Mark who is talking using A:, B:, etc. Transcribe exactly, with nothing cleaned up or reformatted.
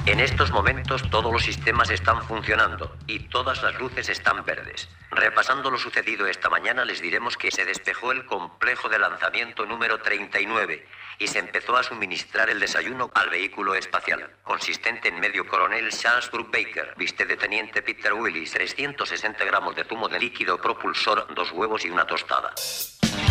A: En estos momentos todos los sistemas están funcionando y todas las luces están verdes. Repasando lo sucedido esta mañana, les diremos que se despejó el complejo de lanzamiento número treinta y nueve y se empezó a suministrar el desayuno al vehículo espacial, consistente en medio coronel Charles Brubaker, bistec de teniente Peter Willis, trescientos sesenta gramos de zumo de líquido propulsor, dos huevos y una tostada.